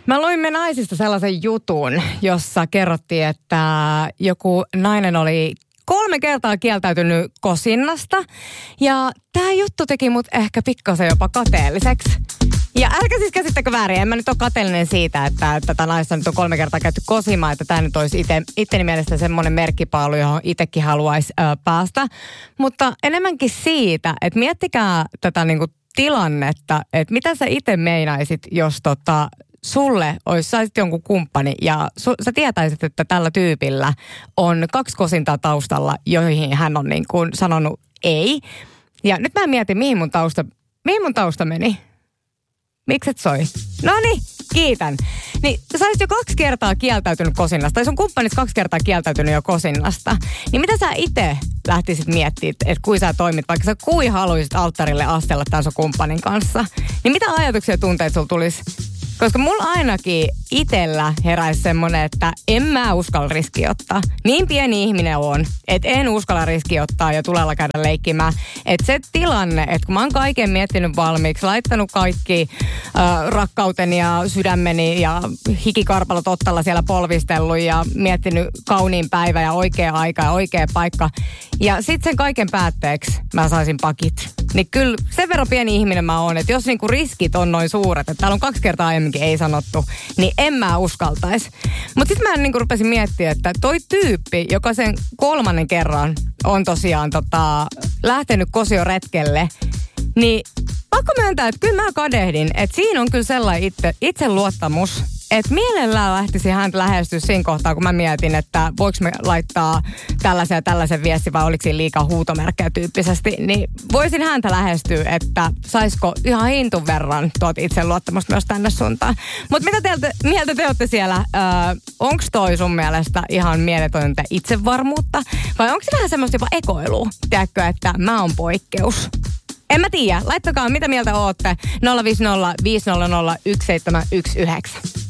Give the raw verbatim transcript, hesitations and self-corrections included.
Mä luimme naisista sellaisen jutun, jossa kerrottiin, että joku nainen oli kolme kertaa kieltäytynyt kosinnasta. Ja tää juttu teki mut ehkä pikkasen jopa kateelliseksi. Ja älkää siis käsittäkö väärin, en mä nyt ole kateellinen siitä, että tätä naista nyt on kolme kertaa käyty kosimaan, että tämä nyt olisi ite, itteni mielestä semmoinen merkkipaalu, johon itsekin haluaisi ö, päästä. Mutta enemmänkin siitä, että miettikää tätä niinku tilannetta, että mitä sä itse meinaisit, jos tota... sulle olisi, saisit jonkun kumppani ja su, sä tietäisit, että tällä tyypillä on kaksi kosintaa taustalla, joihin hän on niin kuin sanonut ei. Ja nyt mä mietin, mihin mun tausta, mihin mun tausta meni. Mikset soi? Noniin, kiitän. Niin sä olisit jo kaksi kertaa kieltäytynyt kosinnasta, tai sun kumppanit kaksi kertaa kieltäytynyt jo kosinnasta. Niin mitä sä itse lähtisit miettimään, että kui sä toimit, vaikka sä kui haluisit alttarille astella tämän sun kumppanin kanssa. Niin mitä ajatuksia ja tunteita sulla tulisi? Koska mulla ainakin itellä heräisi semmoinen, että en mä uskalla riski ottaa. Niin pieni ihminen on, että en uskalla riski ottaa ja tulella käydä leikkimään. Että se tilanne, että kun mä oon kaiken miettinyt valmiiksi, laittanut kaikki äh, rakkauteni ja sydämeni ja hikikarpalot ottalla siellä polvistellut ja miettinyt kauniin päivä ja oikea aika ja oikea paikka. Ja sitten sen kaiken päätteeksi mä saisin pakit. Niin kyllä sen verran pieni ihminen mä oon, että jos niinku riskit on noin suuret, että täällä on kaksi kertaa aiemminkin ei sanottu, niin en mä uskaltaisi. Mutta sitten mä niinku rupesin miettimään, että toi tyyppi, joka sen kolmannen kerran on tosiaan tota, lähtenyt kosioretkelle, niin pakko myöntää, että kyllä mä kadehdin, että siinä on kyllä sellainen itse, itseluottamus, että mielellään lähtisi häntä lähestyä siinä kohtaa, kun mä mietin, että voiko me laittaa tällaisen ja tällaisen viesti vai oliko siinä liikaa huutomerkkejä tyyppisesti, niin voisin häntä lähestyä, että saisiko ihan hintun verran tuot itseluottamusta myös tänne suuntaan. Mutta mitä teiltä, mieltä te olette siellä? Öö, onko toi sun mielestä ihan mieletöntä itsevarmuutta vai onko se vähän semmoista jopa ekoilua? Tiedätkö, että mä oon poikkeus? En mä tiedä. Laittakaa, mitä mieltä ootte. nolla viisi nolla viisi nolla nolla yksi seitsemän yksi yhdeksän.